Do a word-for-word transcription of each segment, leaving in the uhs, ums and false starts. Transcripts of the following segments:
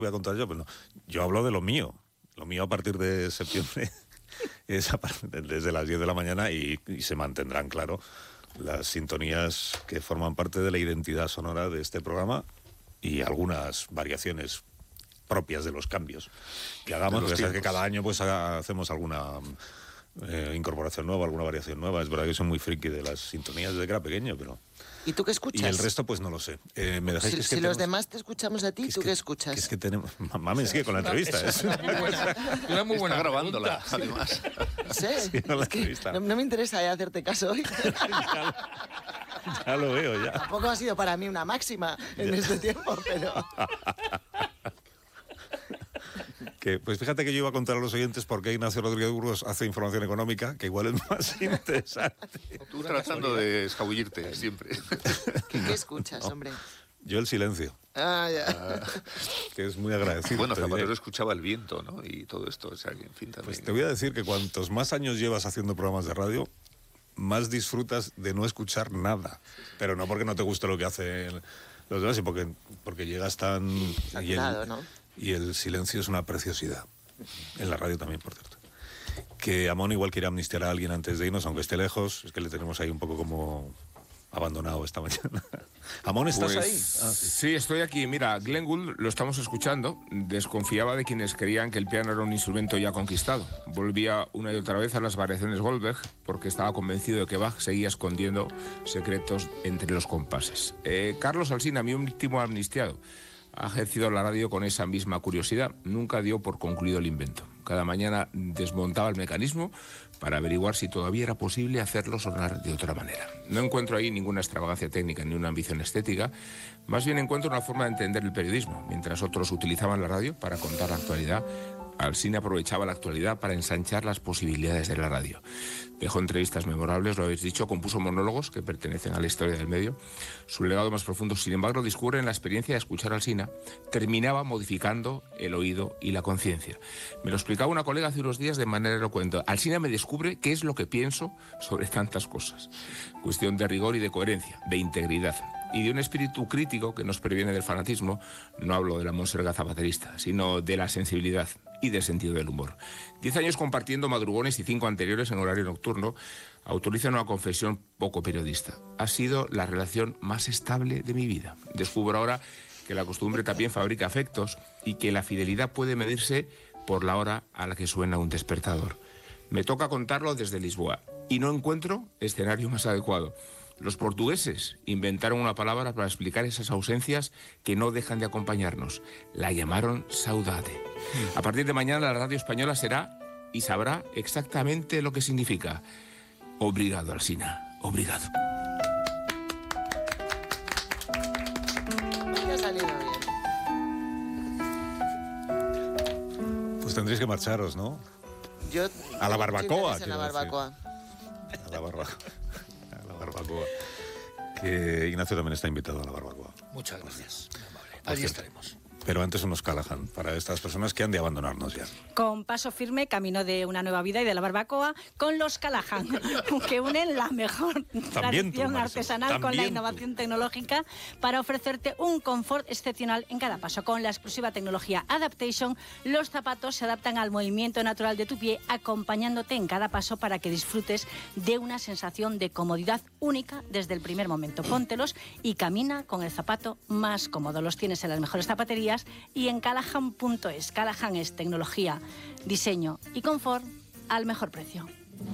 voy a contar yo, pero no. Yo hablo de lo mío. Lo mío a partir de septiembre es a partir de, desde las diez de la mañana y, y se mantendrán, claro, las sintonías que forman parte de la identidad sonora de este programa y algunas variaciones propias de los cambios que hagamos. Ya sabes que cada año pues ha, hacemos alguna eh, incorporación nueva, alguna variación nueva. Es verdad que soy muy friki de las sintonías desde que era pequeño, pero... ¿Y tú qué escuchas? Y el resto, pues no lo sé. Eh, ¿me dejáis si que es si que los tenemos... demás te escuchamos a ti, que ¿tú que, qué escuchas? Que es que tenemos... Mami, sigue con la entrevista. Es una muy buena, una muy buena Está grabándola, pregunta. además. Sí, Sí, no, la es que entrevista. no, no me interesa eh, hacerte caso hoy. ya, lo, ya lo veo, ya. Tampoco ha sido para mí una máxima en este tiempo, pero... Que, pues fíjate que yo iba a contar a los oyentes por qué Ignacio Rodríguez Burgos hace información económica, que igual es más interesante. Tú tratando de escabullirte siempre. ¿Qué, qué escuchas, hombre? Yo el silencio, Ah, ya. que es muy agradecido. Bueno, te diré. Zapatero escuchaba el viento, ¿no? Y todo esto, o sea, que en fin, también... Pues te voy a decir que cuantos más años llevas haciendo programas de radio, más disfrutas de no escuchar nada. Pero no porque no te guste lo que hacen los demás, sino porque, porque llegas tan... y Saturado, el, ¿no? y el silencio es una preciosidad. En la radio también, por cierto. Que Amón igual quiere amnistiar a alguien antes de irnos, aunque esté lejos. Es que le tenemos ahí un poco como abandonado esta mañana. Amón, ¿estás Pues, ahí? Ah, sí. sí, estoy aquí. Mira, Glenn Gould lo estamos escuchando. Desconfiaba de quienes creían que el piano era un instrumento ya conquistado. Volvía una y otra vez a las variaciones Goldberg porque estaba convencido de que Bach seguía escondiendo secretos entre los compases. Eh, Carlos Alsina, mi último amnistiado, ha ejercido la radio con esa misma curiosidad. Nunca dio por concluido el invento. Cada mañana desmontaba el mecanismo para averiguar si todavía era posible hacerlo sonar de otra manera. No encuentro ahí ninguna extravagancia técnica ni una ambición estética. Más bien encuentro una forma de entender el periodismo. Mientras otros utilizaban la radio para contar la actualidad, Alsina aprovechaba la actualidad para ensanchar las posibilidades de la radio. Dejó entrevistas memorables, lo habéis dicho, compuso monólogos que pertenecen a la historia del medio. Su legado más profundo, sin embargo, discurre en la experiencia de escuchar a Alsina. Terminaba modificando el oído y la conciencia. Me lo explicaba una colega hace unos días de manera elocuente. Alsina me descubre qué es lo que pienso sobre tantas cosas. Cuestión de rigor y de coherencia, de integridad y de un espíritu crítico que nos previene del fanatismo. No hablo de la monserga zapaterista, sino de la sensibilidad y del sentido del humor. Diez años compartiendo madrugones y cinco anteriores en horario nocturno autorizan una confesión poco periodista. Ha sido la relación más estable de mi vida. Descubro ahora que la costumbre también fabrica afectos y que la fidelidad puede medirse por la hora a la que suena un despertador. Me toca contarlo desde Lisboa y no encuentro escenario más adecuado. Los portugueses inventaron una palabra para explicar esas ausencias que no dejan de acompañarnos. La llamaron saudade. A partir de mañana la radio española será y sabrá exactamente lo que significa. Obrigado, Alsina. Obrigado. Me ha salido bien. Pues tendréis que marcharos, ¿no? Yo A la barbacoa, A quiero la decir. barbacoa. A la barbacoa. A la barbacoa. Que Ignacio también está invitado a la barbacoa. Muchas gracias, muy amable. Allí estaremos. Pero antes unos Callahan, para estas personas que han de abandonarnos ya. Con paso firme, camino de una nueva vida y de la barbacoa, con los Callahan, que unen la mejor tradición tú, Marisol, artesanal con también la tú. innovación tecnológica para ofrecerte un confort excepcional en cada paso. Con la exclusiva tecnología Adaptation, los zapatos se adaptan al movimiento natural de tu pie, acompañándote en cada paso para que disfrutes de una sensación de comodidad única desde el primer momento. Póntelos y camina con el zapato más cómodo. Los tienes en las mejores zapaterías y en Callahan punto es. Callahan es tecnología, diseño y confort al mejor precio.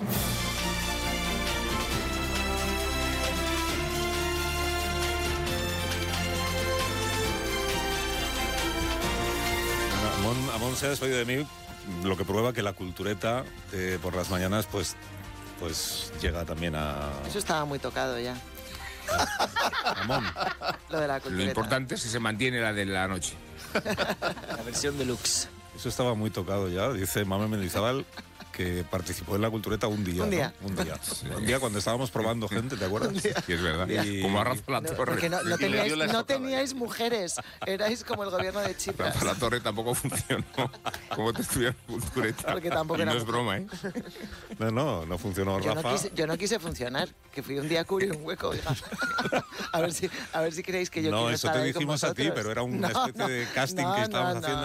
Bueno, Amón, Amón se ha despedido de mí, lo que prueba que la cultureta de por las mañanas pues, pues llega también a... Eso estaba muy tocado ya. Amón. Lo de la Lo cultureta. importante es que se mantiene la de la noche. La versión deluxe. Eso estaba muy tocado ya, dice Mame Mendizábal, que participó en la cultureta un día. Un día. ¿no? Un día. Un día cuando estábamos probando gente, ¿te acuerdas? Sí, es verdad. Y- Como arrasa la No, torre. porque no, no Y le teníais, dio la no estocada. teníais mujeres, erais como el gobierno de Rafa Chipras. la torre tampoco funcionó. Como te estuvieron cultureta. Porque tampoco Y era no es mujer. broma, ¿eh? No, no, no funcionó Yo no, Rafa. quise, yo no quise funcionar, que fui un día a cubrir un hueco, oiga. A ver si, a ver si creéis que yo No, quiero eso estar te ahí con dijimos a ti, vosotros. pero era una No, especie no, de casting no, que estábamos no, no. haciendo.